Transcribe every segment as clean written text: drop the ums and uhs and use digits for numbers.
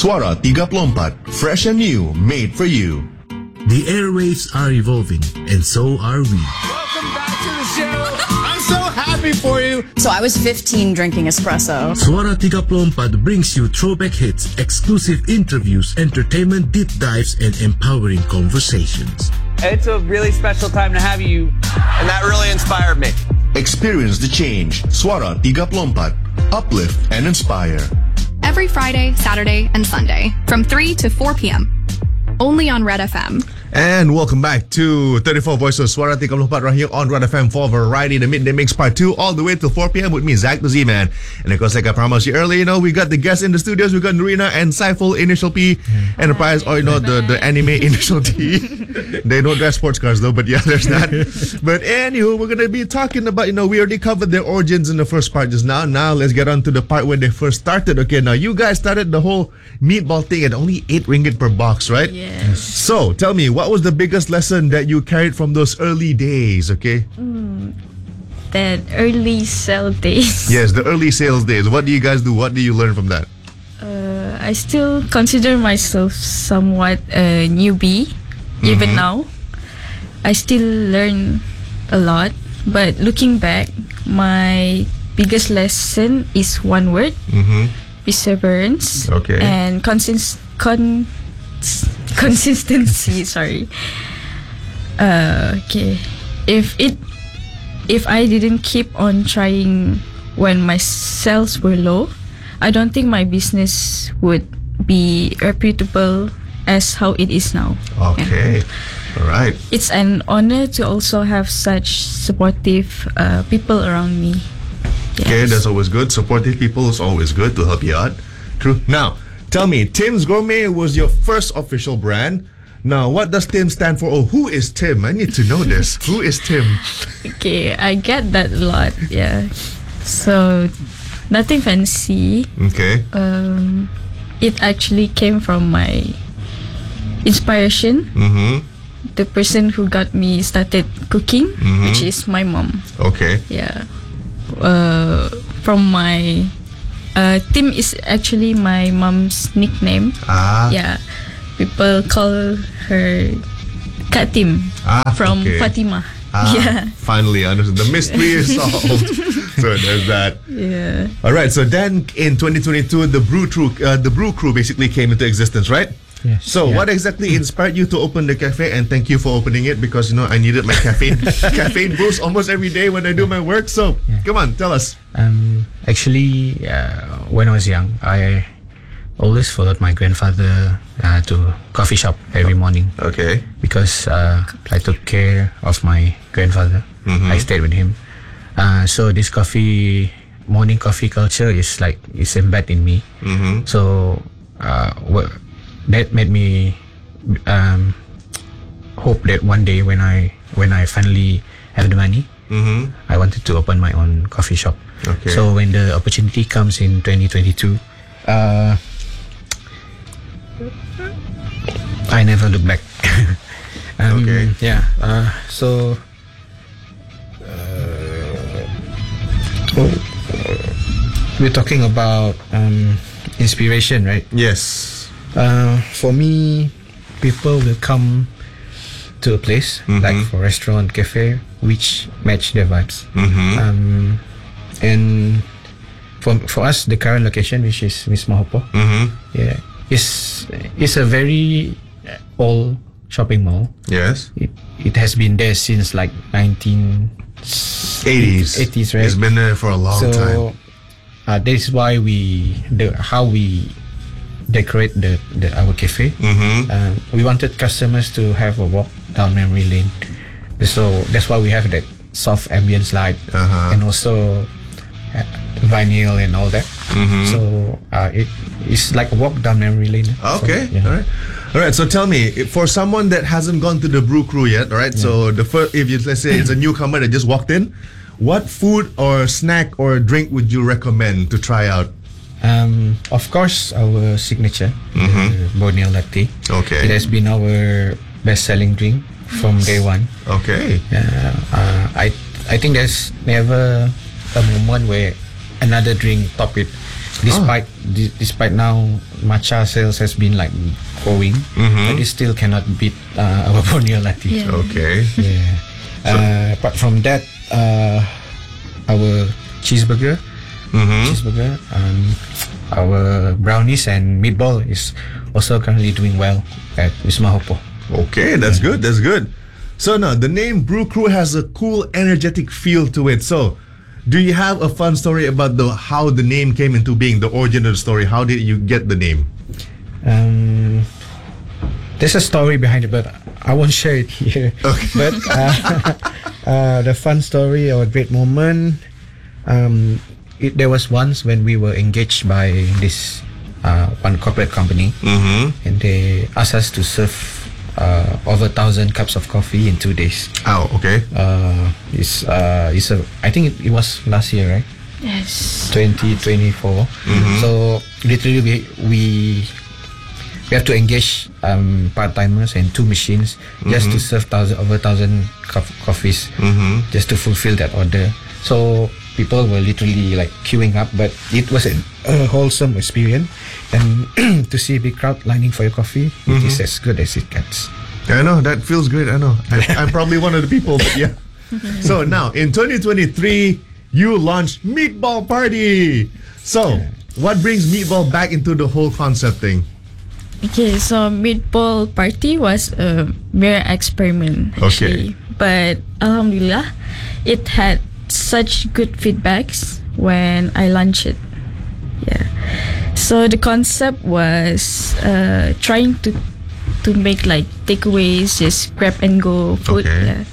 Suara 34, fresh and new, made for you. The airwaves are evolving, and so are we. Welcome back to the show. I'm so happy for you. So I was 15 drinking espresso. Suara 34 brings you throwback hits, exclusive interviews, entertainment deep dives, and empowering conversations. It's a really special time to have you, and that really inspired me. Experience the change. Suara 34, uplift and inspire. Every Friday, Saturday, and Sunday from 3 to 4 p.m. Only on Red FM. And welcome back to 34 Voices Suara 34 right here on Red FM for Variety, the Midday Mix Part 2, all the way till 4 p.m. with me, Zach the Z-Man. And of course, like I promised you earlier, we got the guests in the studios. We got Narina and Saiful, Initial P, Enterprise, or the anime Initial T. They don't drive sports cars though, but yeah, there's that. But anywho, we're going to be talking about, we already covered their origins in the first part just now. Now let's get on to the part when they first started. Okay, now you guys started the whole meatball thing at only 8 ringgit per box, right? Yes. So tell me, what was the biggest lesson that you carried from those early days, okay? That early sale days. Yes, the early sales days. What do you guys do? What do you learn from that? I still consider myself somewhat a newbie, even now. I still learn a lot, but looking back, my biggest lesson is one word: perseverance. Okay. And consistency. Sorry. Okay. If I didn't keep on trying when my sales were low, I don't think my business would be reputable as how it is now. Okay. All right. It's an honor to also have such supportive people around me. Okay, Yes. that's always good. Supportive people is always good to help you out. True. Now, tell me, Tim's Gourmet was your first official brand. Now, what does Tim stand for? Oh, who is Tim? I need to know this. Who is Tim? Okay, I get that a lot. Yeah. So, nothing fancy. Okay. It actually came from my inspiration. The person who got me started cooking, which is my mom. Okay. Yeah. From my Tim is actually my mom's nickname. Yeah. People call her Kak Tim from okay. Fatima. Yeah. Finally, I understand. The mystery is solved. So there's that. Yeah. All right. So then, in 2022, the Brew Crew basically came into existence, right? Yes. So what exactly inspired you to open the cafe? And thank you for opening it because I needed my caffeine boost almost every day when I do my work. So come on, tell us. Actually, when I was young, I always followed my grandfather to coffee shop every morning. Okay. Because I took care of my grandfather. I stayed with him. So this morning coffee culture is embedded in me. So that made me hope that one day when I finally have the money, I wanted to open my own coffee shop. Okay. So when the opportunity comes in 2022, I never look back. Okay. Yeah. We're talking about inspiration, right? Yes. For me, people will come to a place like for restaurant, cafe, which match their vibes. And for us, the current location, which is Miss Mahopo, yeah, is a very old shopping mall. Yes. It has been there since like 80s, right? It's been there for a long time. So that is why how we decorate our cafe. We wanted customers to have a walk down memory lane. So that's why we have that soft ambience light and also vinyl and all that. So it's like a walk down memory lane. Okay. So, yeah. All right. So tell me, for someone that hasn't gone to the Brew Crew yet, all right? So let's say it's a newcomer that just walked in, what food or snack or drink would you recommend to try out? Of course, our signature, Borneo Latte. Okay. It has been our best-selling drink from day one. Okay. I think there's never a moment where another drink top it. Despite now matcha sales has been like growing, but it still cannot beat our Borneo latte. Yeah. Okay. Yeah. Apart from that, our cheeseburger, our brownies and meatball is also currently doing well at Wisma Hopo. Okay, that's good. That's good. So now the name Brew Crew has a cool, energetic feel to it. So, do you have a fun story about how the name came into being? The origin of the story. How did you get the name? There's a story behind it, but I won't share it here. Okay. But the fun story or a great moment. There was once when we were engaged by this one corporate company, and they asked us to serve over 1,000 cups of coffee in 2 days. Oh, okay. I think it was last year, right? Yes. 2024. So literally we have to engage part-timers and 2 machines just to serve over 1,000 coffees, just to fulfill that order. So people were literally like queuing up, but it was a wholesome experience. And to see a big crowd lining for your coffee, it is as good as it gets. I know, that feels great. I know. I'm probably one of the people, but yeah. So now, in 2023, you launched Meatball Party. So, what brings Meatball back into the whole concept thing? Okay, so Meatball Party was a mere experiment, actually. But Alhamdulillah, it had such good feedbacks when I launched it. Yeah. So the concept was trying to make like takeaways, just grab and go food. Okay.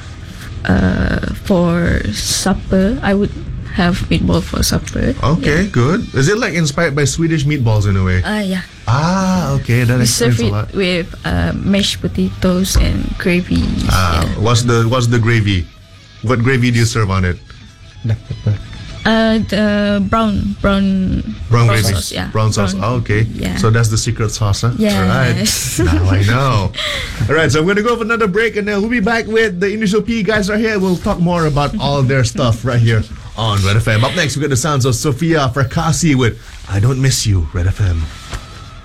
For supper, I would have meatball for supper. Okay, good. Is it like inspired by Swedish meatballs in a way? Yeah. Ah, okay, that We serve explains a it lot. with mashed potatoes and gravy. What's the gravy? What gravy do you serve on it? Black pepper. The brown Gravy. sauce, yeah. Brown sauce. Oh, okay. Yeah. So that's the secret sauce, huh? Yes. All right. Now I know. All right, so I'm going to go for another break and then we'll be back with the Initial P guys right here. We'll talk more about all their stuff right here on Red FM. Up next, we got the sounds of Sofia Fracassi with I Don't Miss You, Red FM.